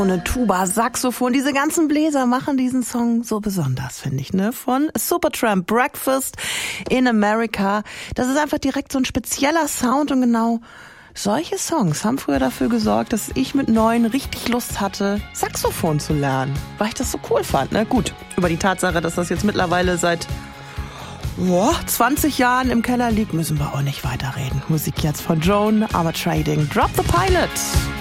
Eine Tuba, Saxophon, diese ganzen Bläser machen diesen Song so besonders, finde ich, ne? Von Supertramp, Breakfast in America. Das ist einfach direkt so ein spezieller Sound und genau solche Songs haben früher dafür gesorgt, dass ich mit 9 richtig Lust hatte, Saxophon zu lernen, weil ich das so cool fand, ne? Gut, über die Tatsache, dass das jetzt mittlerweile seit 20 Jahren im Keller liegt, müssen wir auch nicht weiterreden. Musik jetzt von Joan Armatrading. Drop the Pilot.